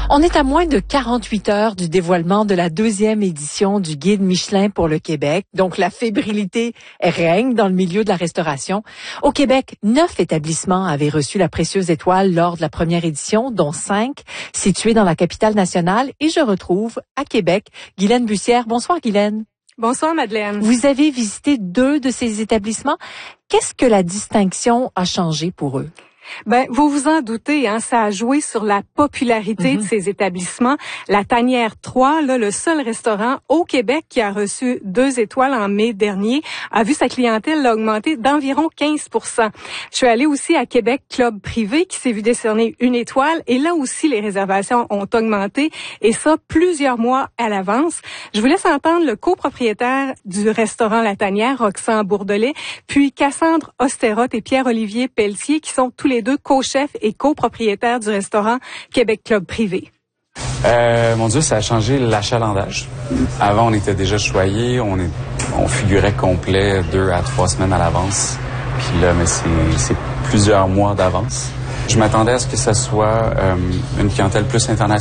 On est à moins de 48 heures du dévoilement de la 2e édition du Guide Michelin pour le Québec. Donc, la fébrilité règne dans le milieu de la restauration. Au Québec, 9 établissements avaient reçu la précieuse étoile lors de la première édition, dont 5 situés dans la capitale nationale. Et je retrouve à Québec Guylaine Bussière. Bonsoir Guylaine. Bonsoir Madeleine. Vous avez visité 2 de ces établissements. Qu'est-ce que la distinction a changé pour eux? Vous vous en doutez, ça a joué sur la popularité de ces établissements. La Tanière 3, le seul restaurant au Québec qui a reçu 2 étoiles en mai dernier, a vu sa clientèle augmenter d'environ 15%. Je suis allée aussi à Québec Club Privé qui s'est vu décerner 1 étoile et là aussi les réservations ont augmenté et ça plusieurs mois à l'avance. Je vous laisse entendre le copropriétaire du restaurant La Tanière, Roxane Bourdelet, puis Cassandre Osterotte et Pierre-Olivier Pelletier qui sont tous les 2 co-chefs et copropriétaires du restaurant Québec Club Privé. Mon Dieu, ça a changé l'achalandage. Avant, on était déjà choyés, on figurait complet 2 à 3 semaines à l'avance. Puis là, mais c'est plusieurs mois d'avance. Je m'attendais à ce que ça soit une clientèle plus internationale.